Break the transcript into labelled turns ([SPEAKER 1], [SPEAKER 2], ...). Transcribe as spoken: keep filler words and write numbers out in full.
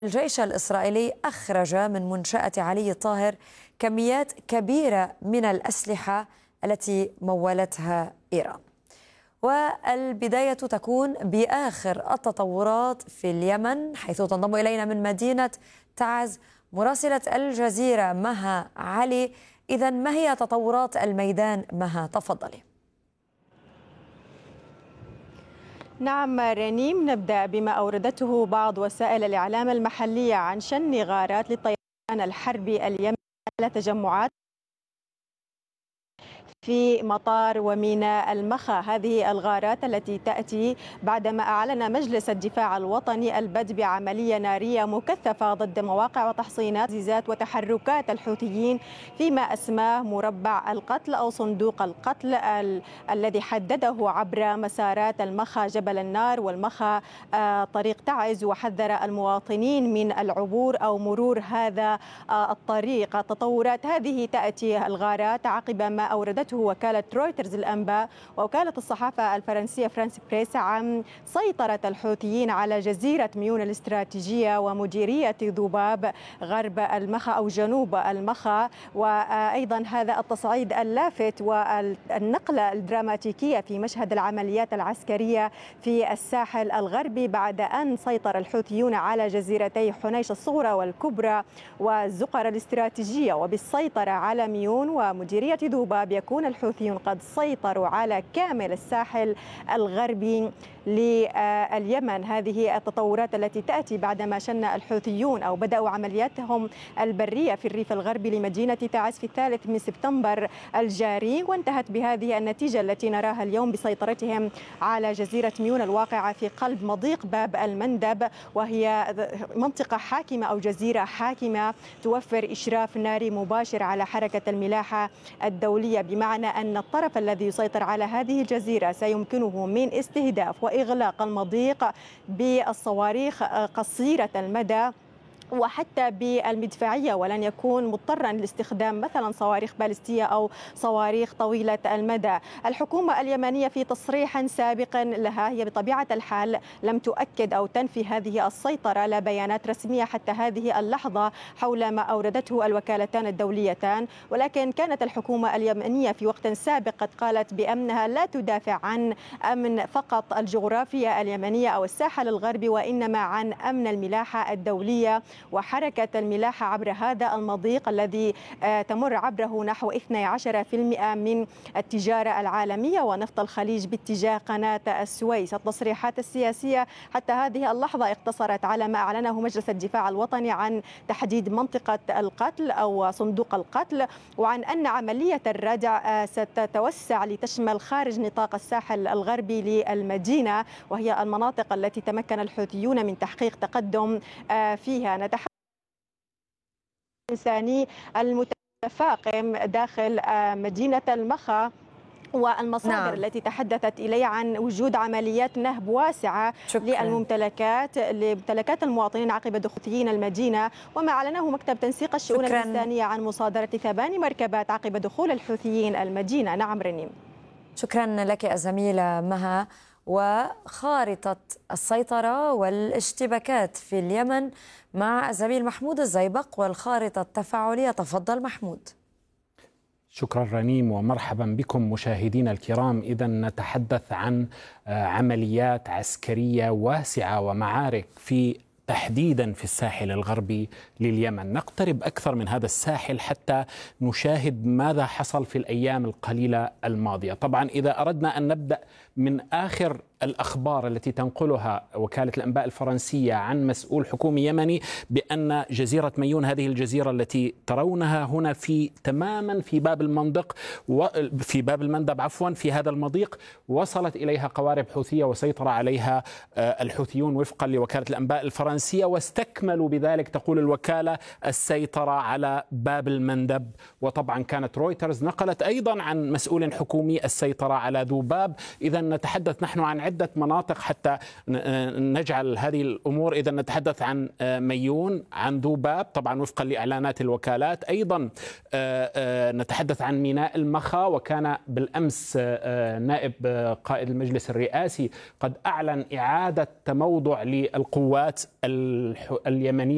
[SPEAKER 1] الجيش الإسرائيلي أخرج من منشأة علي طاهر كميات كبيرة من الأسلحة التي مولتها إيران. والبداية تكون بآخر التطورات في اليمن، حيث تنضم إلينا من مدينة تعز مراسلة الجزيرة مها علي. إذن ما هي تطورات الميدان مها؟ تفضلي.
[SPEAKER 2] نعم رنيم، نبدأ بما أوردته بعض وسائل الإعلام المحلية عن شن غارات للطيران الحربي اليمني على تجمعات في مطار وميناء المخا. هذه الغارات التي تأتي بعدما أعلن مجلس الدفاع الوطني البدء بعملية نارية مكثفة ضد مواقع وتحصينات تعزيزات وتحركات الحوثيين فيما أسماه مربع القتل أو صندوق القتل ال الذي حدده عبر مسارات المخا جبل النار والمخا آه طريق تعز، وحذر المواطنين من العبور أو مرور هذا آه الطريق. تطورات هذه تأتي الغارات عقب ما أوردته وكالة رويترز الأنباء ووكالة الصحافة الفرنسية فرانس بريس عن سيطرة الحوثيين على جزيرة ميون الاستراتيجية ومديرية ذباب غرب المخا أو جنوب المخا. وأيضا هذا التصعيد اللافت والنقلة الدراماتيكية في مشهد العمليات العسكرية في الساحل الغربي بعد أن سيطر الحوثيون على جزيرتي حنيش الصغرى والكبرى والزقر الاستراتيجية. وبالسيطرة على ميون ومديرية ذباب يكون الحوثيون قد سيطروا على كامل الساحل الغربي لليمن. هذه التطورات التي تأتي بعدما شن الحوثيون أو بدأوا عملياتهم البرية في الريف الغربي لمدينة تعز في الثالث من سبتمبر الجاري، وانتهت بهذه النتيجة التي نراها اليوم بسيطرتهم على جزيرة ميون الواقعة في قلب مضيق باب المندب، وهي منطقة حاكمة أو جزيرة حاكمة توفر إشراف ناري مباشر على حركة الملاحة الدولية، بمعنى أن الطرف الذي يسيطر على هذه الجزيرة سيمكنه من استهداف وإغلاق المضيق بالصواريخ قصيرة المدى وحتى بالمدفعية، ولن يكون مضطرا لاستخدام مثلا صواريخ باليستية أو صواريخ طويلة المدى. الحكومة اليمنية في تصريح سابق لها هي بطبيعة الحال لم تؤكد أو تنفي هذه السيطرة، لا بيانات رسمية حتى هذه اللحظة حول ما أوردته الوكالتان الدوليتان، ولكن كانت الحكومة اليمنية في وقت سابق قد قالت بأنها لا تدافع عن أمن فقط الجغرافيا اليمنية أو الساحل الغربي، وإنما عن أمن الملاحة الدولية وحركة الملاحة عبر هذا المضيق الذي تمر عبره نحو اثني عشر بالمئة من التجارة العالمية ونفط الخليج باتجاه قناة السويس. التصريحات السياسية حتى هذه اللحظة اقتصرت على ما أعلنه مجلس الدفاع الوطني عن تحديد منطقة القتل أو صندوق القتل، وعن أن عملية الردع ستتوسع لتشمل خارج نطاق الساحل الغربي للمدينة، وهي المناطق التي تمكن الحوثيون من تحقيق تقدم فيها. نتحدث الإنساني المتفاقم داخل مدينة المخا والمصادر نعم. التي تحدثت إلي عن وجود عمليات نهب واسعة شكرا. للممتلكات لممتلكات المواطنين عقب دخول المدينة، وما أعلنه مكتب تنسيق الشؤون شكرا. الإنسانية عن مصادرة ثماني مركبات عقب دخول الحوثيين المدينة. نعم رنيم.
[SPEAKER 1] شكرا لك الزميلة مها. وخارطة السيطرة والاشتباكات في اليمن مع الزميل محمود الزيبق والخارطة التفاعلية. تفضل محمود.
[SPEAKER 3] شكرا رنيم ومرحبا بكم مشاهدينا الكرام. إذا نتحدث عن عمليات عسكرية واسعة ومعارك في تحديدا في الساحل الغربي لليمن. نقترب أكثر من هذا الساحل حتى نشاهد ماذا حصل في الأيام القليلة الماضية. طبعا إذا أردنا أن نبدأ من آخر الأخبار التي تنقلها وكالة الأنباء الفرنسية عن مسؤول حكومي يمني بأن جزيرة ميون، هذه الجزيرة التي ترونها هنا في تماما في باب المندق وفي باب المندب عفوا في هذا المضيق، وصلت إليها قوارب حوثية وسيطر عليها الحوثيون وفقا لوكالة الأنباء الفرنسية، واستكملوا بذلك تقول الوكالة السيطرة على باب المندب. وطبعا كانت رويترز نقلت أيضا عن مسؤول حكومي السيطرة على ذباب. إذا نتحدث نحن عن عدة مناطق حتى نجعل هذه الأمور. إذا نتحدث عن ميون، عن ذباب طبعا وفقا لإعلانات الوكالات، أيضا نتحدث عن ميناء المخا، وكان بالأمس نائب قائد المجلس الرئاسي قد أعلن إعادة تموضع للقوات اليمنية